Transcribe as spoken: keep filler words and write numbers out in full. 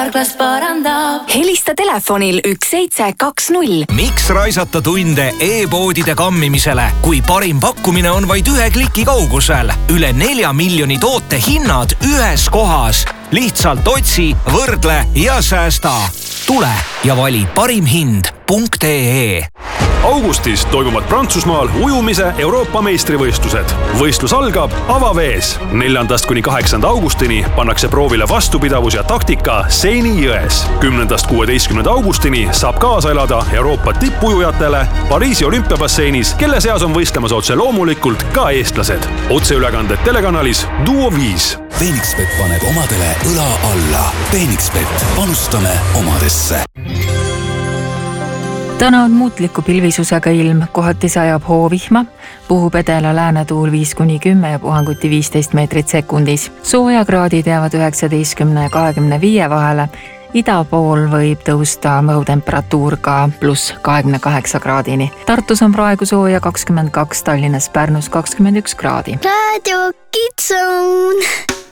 karklas parandab. Helista telefonil üks seitse kaks null. Miks raisata tunde e-poodide kammimisele, kui parim pakkumine on vaid ühe kliki kaugusel? Üle nelja miljoni toote hinnad ühes kohas. Lihtsalt otsi, võrdle ja säästa. Tule ja vali parim hind punkt ee. Augustis toimuvad Prantsusmaal ujumise Euroopa meistrivõistlused. Võistlus algab avavees. neljandast kuni kaheksanda augustini pannakse proovile vastupidavus ja taktika Seini jões. kümnendast kuueteistkümnenda augustini saab kaasa elada Euroopa tippujujatele Pariisi olümpiabasseinis, kelle seas on võistlemas otse loomulikult ka eestlased. Otseülekanded telekanalis Duo viis. Phoenixbet paneb omadele õla alla. Phoenixbet, panustame omadesse. Täna on muutliku pilvisusega ilm, kohati sajab hoovihma, puhub edela läänetuul viis kuni kümme ja puhanguti viisteist meetrit sekundis. Soojakraadid jäävad üheksateistkümne ja kahekümne viie vahele. Ida pool võib tõusta õhutemperatuur ka pluss kahekümne kaheksa kraadini. Tartus on praegu sooja kakskümmend kaks, Tallinnas Pärnus kakskümmend üks kraadi. Radio Kids Zone.